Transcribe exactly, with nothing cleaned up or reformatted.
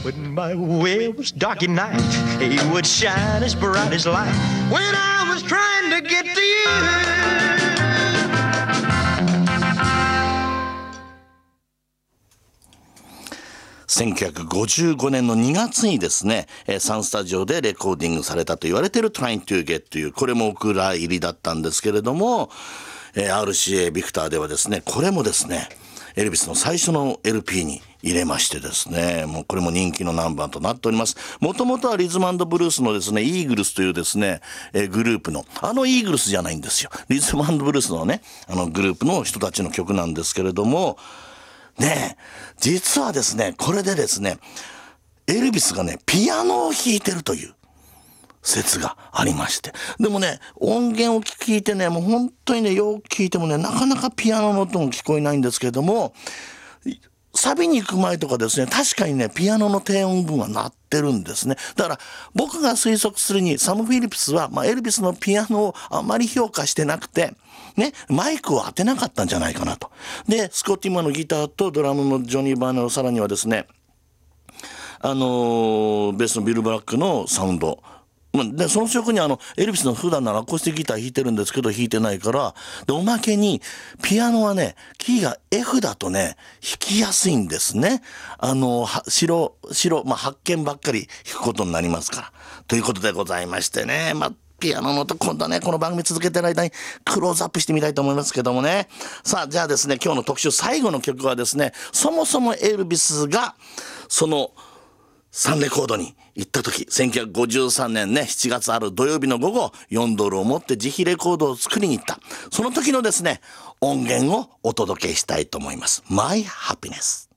When my way was dark at night, he would shine as bright as light. When I was trying to get to you. せんきゅうひゃくごじゅうごねんのにがつにですね、サンスタジオでレコーディングされたと言われている Trying to Get という、これもお蔵入りだったんですけれども、アールシーエー ビクターではですね、これもですね、エルビスの最初の エルピー に入れましてですね、もうこれも人気のナンバーとなっております。もともとはリズム&ブルースのですね、イーグルスというですね、えー、グループの、あのイーグルスじゃないんですよ。リズム&ブルースのね、あのグループの人たちの曲なんですけれども、ねえ、実はですね、これでですね、エルビスがね、ピアノを弾いてるという説がありまして。でもね、音源を聞いてね、もう本当にね、よく聞いてもね、なかなかピアノの音も聞こえないんですけれども、サビに行く前とかですね、確かにね、ピアノの低音部分は鳴ってるんですね。だから僕が推測するに、サム・フィリプスは、まあ、エルビスのピアノをあまり評価してなくて、ね、マイクを当てなかったんじゃないかなと。で、スコッティ・マンのギターとドラムのジョニー・バーネル、さらにはですね、あのー、ベースのビル・ブラックのサウンド。でその曲にあのエルビスの普段ならアコースティックギター弾いてるんですけど弾いてないから、でおまけにピアノはねキーが F だとね弾きやすいんですね。あの白白、まあ、発見ばっかり弾くことになりますからということでございましてね、まあピアノの音今度はねこの番組続けてる間にクローズアップしてみたいと思いますけどもね。さあじゃあですね、今日の特集最後の曲はですね、そもそもエルビスがそのサンレコードに行った時、せんきゅうひゃくごじゅうさんねんねしちがつある土曜日の午後、よんドルを持って自費レコードを作りに行った、その時のですね音源をお届けしたいと思います。 My Happiness。